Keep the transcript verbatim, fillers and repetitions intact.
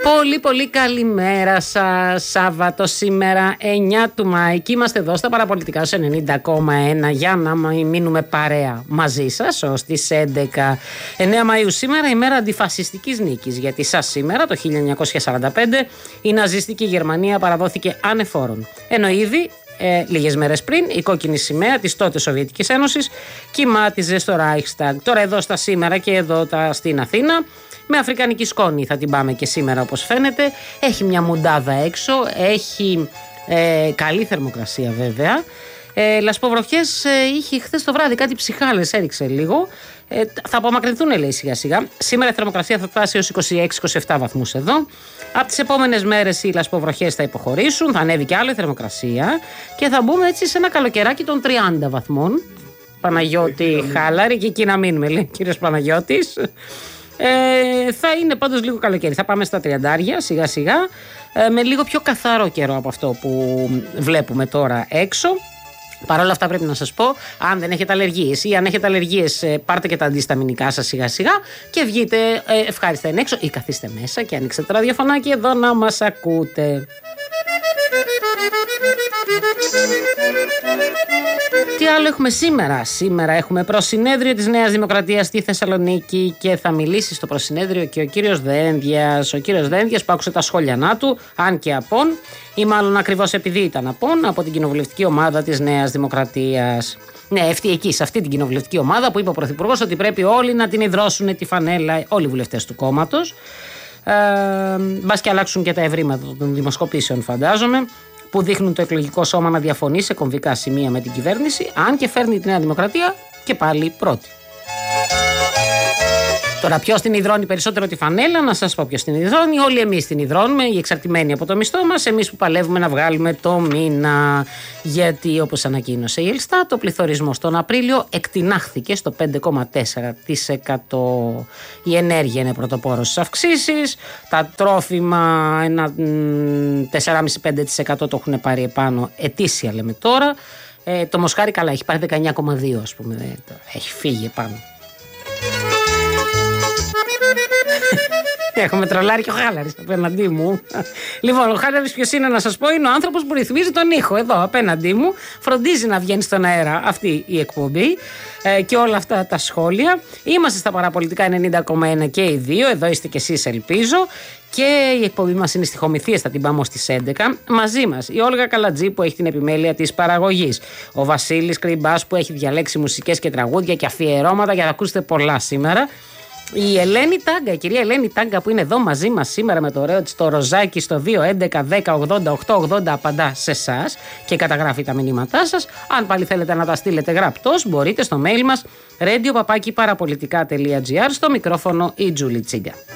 Πολύ πολύ καλημέρα σας. Σάββατο σήμερα εννιά του Μάη και είμαστε εδώ στα Παραπολιτικά στους ενενήντα κόμμα ένα για να μείνουμε παρέα μαζί σας ως τις έντεκα. εννέα Μαΐου σήμερα, ημέρα αντιφασιστικής νίκης, γιατί σας σήμερα το χίλια εννιακόσια σαράντα πέντε η ναζιστική Γερμανία παραδόθηκε ανεφόρον, ενώ ήδη Ε, λίγες μέρες πριν η κόκκινη σημαία της τότε Σοβιετικής Ένωσης κυμάτιζε στο Reichstag. Τώρα εδώ στα σήμερα και εδώ τα, στην Αθήνα με αφρικανική σκόνη θα την πάμε και σήμερα, όπως φαίνεται. Έχει μια μουντάδα έξω, έχει ε, καλή θερμοκρασία βέβαια. Ε, λασποβροχές ε, είχε χθες το βράδυ, κάτι ψυχάλες έριξε λίγο. Ε, θα απομακρυνθούν, λέει, σιγά σιγά. Σήμερα η θερμοκρασία θα φτάσει έως είκοσι έξι είκοσι επτά βαθμούς εδώ. Από τις επόμενες μέρες οι λασποβροχές θα υποχωρήσουν, θα ανέβει και άλλη θερμοκρασία και θα μπούμε έτσι σε ένα καλοκαιράκι των τριάντα βαθμών. Παναγιώτη Χάλαρη, και εκεί να μείνουμε, λέει ο κύριος Παναγιώτης. Ε, θα είναι πάντως λίγο καλοκαίρι. Θα πάμε στα τριαντάρια σιγά σιγά, ε, με λίγο πιο καθαρό καιρό από αυτό που βλέπουμε τώρα έξω. Παρ' όλα αυτά πρέπει να σας πω, αν δεν έχετε αλλεργίες ή αν έχετε αλλεργίες, πάρτε και τα αντισταμινικά σας σιγά σιγά και βγείτε ε, ευχάριστα εν έξω ή καθίστε μέσα και ανοίξτε το ραδιοφωνάκι εδώ να μας ακούτε. Τι άλλο έχουμε σήμερα? Σήμερα έχουμε προσυνέδριο της Νέας Δημοκρατίας στη Θεσσαλονίκη και θα μιλήσει στο προσυνέδριο και ο κύριος Δένδιας. Ο κύριος Δένδιας που άκουσε τα σχόλιανά του, αν και απόν, ή μάλλον ακριβώς επειδή ήταν απόν, από την κοινοβουλευτική ομάδα της Νέας Δημοκρατίας. Ναι, αυτή εκεί, σε αυτή την κοινοβουλευτική ομάδα που είπε ο Πρωθυπουργός ότι πρέπει όλοι να την ιδρώσουν τη φανέλα, όλοι οι βουλευτές του κόμματος. Ε, μπας και αλλάξουν και τα ευρήματα των δημοσκοπήσεων, φαντάζομαι, που δείχνουν το εκλογικό σώμα να διαφωνεί σε κομβικά σημεία με την κυβέρνηση, αν και φέρνει τη Νέα Δημοκρατία και πάλι πρώτη. Τώρα, ποιος την υδρώνει περισσότερο τη φανέλα? Να σας πω ποιος την υδρώνει. Όλοι εμείς την υδρώνουμε, οι εξαρτημένοι από το μισθό μας, εμείς που παλεύουμε να βγάλουμε το μήνα. Γιατί, όπως ανακοίνωσε η Ελστάτ, ο πληθωρισμός τον Απρίλιο εκτινάχθηκε στο πέντε κόμμα τέσσερα τοις εκατό. Η ενέργεια είναι πρωτοπόρος στις αυξήσεις. Τα τρόφιμα ένα τέσσερα κόμμα πέντε με πέντε τοις εκατό το έχουν πάρει επάνω, ετήσια λέμε τώρα. Ε, το μοσχάρι καλά, έχει πάρει δεκαεννιά κόμμα δύο, ας πούμε, έχει φύγει επάνω. Έχουμε τρολάρει και ο Χάλαρης απέναντί μου. Λοιπόν, ο Χάλαρης ποιος είναι να σας πω? Είναι ο άνθρωπος που ρυθμίζει τον ήχο εδώ απέναντί μου. Φροντίζει να βγαίνει στον αέρα αυτή η εκπομπή ε, και όλα αυτά τα σχόλια. Είμαστε στα Παραπολιτικά ενενήντα κόμμα ένα και οι δύο. Εδώ είστε κι εσείς, ελπίζω. Και η εκπομπή μας είναι στη Χομηθίες, θα την πάμε ως τις έντεκα. Μαζί μας η Όλγα Καλατζή που έχει την επιμέλεια της παραγωγής. Ο Βασίλης Κρυμπάς που έχει διαλέξει μουσικές και τραγούδια και αφιερώματα για να ακούσετε πολλά σήμερα. Η Ελένη Τάγκα, η κυρία Ελένη Τάγκα που είναι εδώ μαζί μας σήμερα με το ωραίο της το ροζάκι στο δύο έντεκα δέκα ογδόντα οκτώ ογδόντα, απαντά σε εσάς και καταγράφει τα μηνύματά σας. Αν πάλι θέλετε να τα στείλετε γραπτός, μπορείτε στο mail μας radio παπάκι παραπολιτικά τελεία gr, στο μικρόφωνο η Τζούλη Τσίγκα.